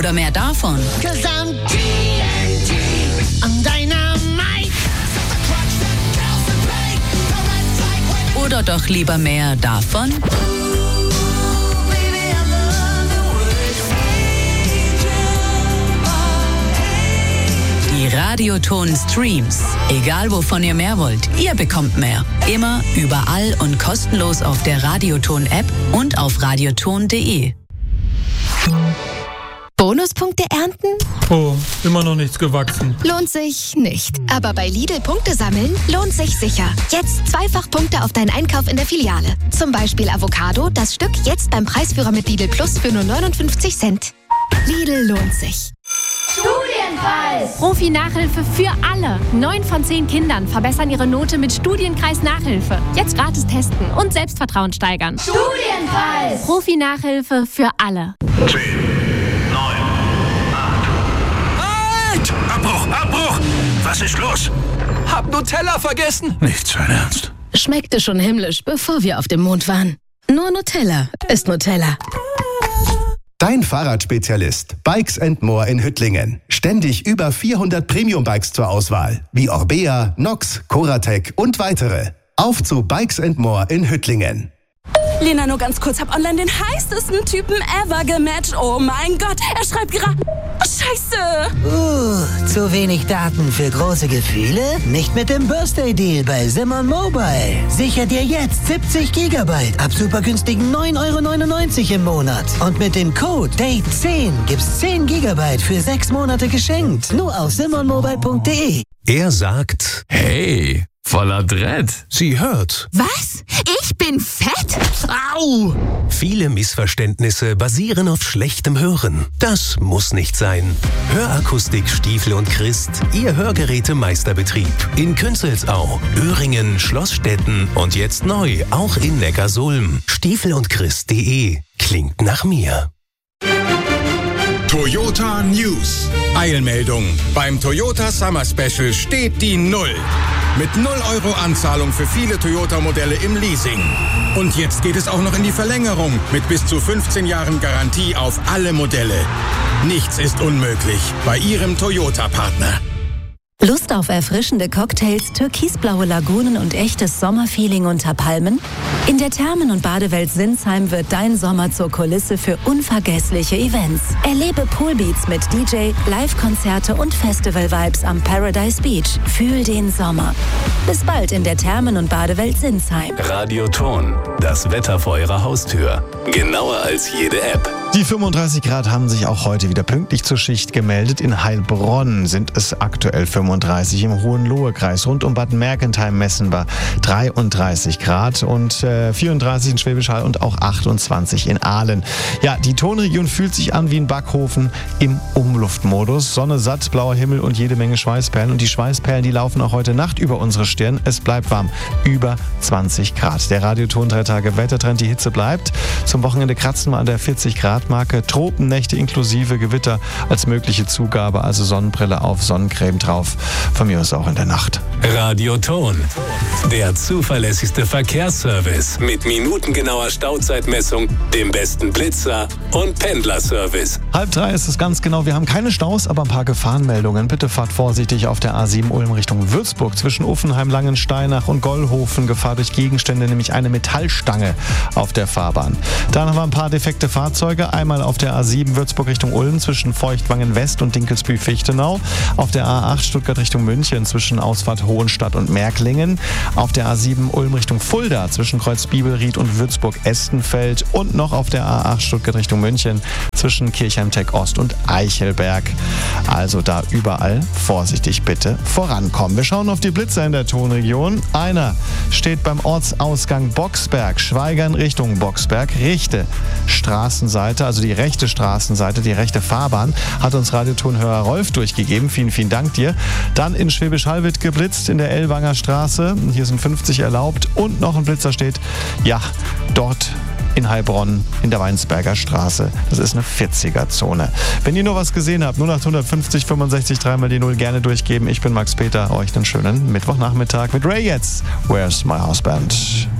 oder mehr davon? Oder doch lieber mehr davon? Die Radioton-Streams. Egal wovon ihr mehr wollt, ihr bekommt mehr. Immer, überall und kostenlos auf der Radioton-App und auf radioton.de. Bonuspunkte ernten? Oh, immer noch nichts gewachsen. Lohnt sich nicht. Aber bei Lidl Punkte sammeln lohnt sich sicher. Jetzt 2-fach Punkte auf deinen Einkauf in der Filiale. Zum Beispiel Avocado, das Stück jetzt beim Preisführer mit Lidl Plus für nur 59 Cent. Lidl lohnt sich. Studienpreis! Profi-Nachhilfe für alle. 9 von 10 Kindern verbessern ihre Note mit Studienkreis-Nachhilfe. Jetzt gratis testen und Selbstvertrauen steigern. Studienpreis! Profi-Nachhilfe für alle. 10, 9, 8. Abbruch! Was ist los? Hab Nutella vergessen. Nicht sein Ernst. Schmeckte schon himmlisch, bevor wir auf dem Mond waren. Nur Nutella ist Nutella. Dein Fahrradspezialist Bikes & More in Hüttlingen. Ständig über 400 Premium-Bikes zur Auswahl, wie Orbea, Nox, Coratec und weitere. Auf zu Bikes & More in Hüttlingen. Lena, nur ganz kurz, hab online den heißesten Typen ever gematcht. Oh mein Gott, er schreibt gerade... Scheiße! Zu wenig Daten für große Gefühle? Nicht mit dem Birthday-Deal bei Simon Mobile. Sicher dir jetzt 70 GB ab super günstigen 9,99 € im Monat. Und mit dem Code DATE10 gibt's 10 GB für 6 Monate geschenkt. Nur auf simonmobile.de. Er sagt, hey, voller Dread. Sie hört. Was? Ich bin fett? Au! Viele Missverständnisse basieren auf schlechtem Hören. Das muss nicht sein. Hörakustik Stiefel und Christ, Ihr Hörgerätemeisterbetrieb. In Künzelsau, Öhringen, Schlossstetten und jetzt neu auch in Neckarsulm. Stiefelundchrist.de. Klingt nach mir. Toyota News. Eilmeldung. Beim Toyota Summer Special steht die 0. Mit 0 € Anzahlung für viele Toyota-Modelle im Leasing. Und jetzt geht es auch noch in die Verlängerung mit bis zu 15 Jahren Garantie auf alle Modelle. Nichts ist unmöglich bei Ihrem Toyota-Partner. Lust auf erfrischende Cocktails, türkisblaue Lagunen und echtes Sommerfeeling unter Palmen? In der Thermen- und Badewelt Sinsheim wird dein Sommer zur Kulisse für unvergessliche Events. Erlebe Poolbeats mit DJ, Live-Konzerte und Festival-Vibes am Paradise Beach. Fühl den Sommer. Bis bald in der Thermen- und Badewelt Sinsheim. Radioton, das Wetter vor Ihrer Haustür. Genauer als jede App. Die 35 Grad haben sich auch heute wieder pünktlich zur Schicht gemeldet. In Heilbronn sind es aktuell 35, im Hohenlohe-Kreis. Rund um Bad Mergentheim messen wir 33 Grad und 34 in Schwäbisch Hall und auch 28 in Aalen. Ja, die Tonregion fühlt sich an wie ein Backofen im Umluftmodus. Sonne, satt, blauer Himmel und jede Menge Schweißperlen. Und die Schweißperlen, die laufen auch heute Nacht über unsere Stirn. Es bleibt warm, über 20 Grad. Der Radioton 3 Tage Wettertrend, die Hitze bleibt. Zum Wochenende kratzen wir an der 40 Grad Marke. Tropennächte inklusive Gewitter als mögliche Zugabe, also Sonnenbrille auf, Sonnencreme drauf. Von mir aus auch in der Nacht. Radioton, der zuverlässigste Verkehrsservice mit minutengenauer Stauzeitmessung, dem besten Blitzer und Pendlerservice. 2:30 ist es ganz genau. Wir haben keine Staus, aber ein paar Gefahrenmeldungen. Bitte fahrt vorsichtig auf der A7 Ulm Richtung Würzburg. Zwischen Uffenheim, Langensteinach und Gollhofen Gefahr durch Gegenstände, nämlich eine Metallstange auf der Fahrbahn. Dann haben wir ein paar defekte Fahrzeuge. Einmal auf der A7 Würzburg Richtung Ulm zwischen Feuchtwangen West und Dinkelsbühl-Fichtenau. Auf der A8 Stuttgart Richtung München zwischen Ausfahrt Hohenstadt und Märklingen. Auf der A7 Ulm Richtung Fulda zwischen Kreuzbibelried und Würzburg-Estenfeld. Und noch auf der A8 Stuttgart Richtung München zwischen Kirchheim-Tech Ost und Eichelberg. Also da überall vorsichtig bitte vorankommen. Wir schauen auf die Blitzer in der Tonregion. Einer steht beim Ortsausgang Boxberg, Schweigern Richtung Boxberg. Rechte Straßenseite, also die rechte Straßenseite, die rechte Fahrbahn, hat uns Radiotonhörer Rolf durchgegeben. Vielen, vielen Dank dir. Dann in Schwäbisch Hall wird geblitzt in der Ellwanger Straße. Hier sind 50 erlaubt. Und noch ein Blitzer steht, ja, dort in Heilbronn in der Weinsberger Straße. Das ist eine 40er-Zone. Wenn ihr nur was gesehen habt, 0850 65 3 mal die 0 gerne durchgeben. Ich bin Max Peter. Euch einen schönen Mittwochnachmittag mit Ray jetzt. Where's My Husband?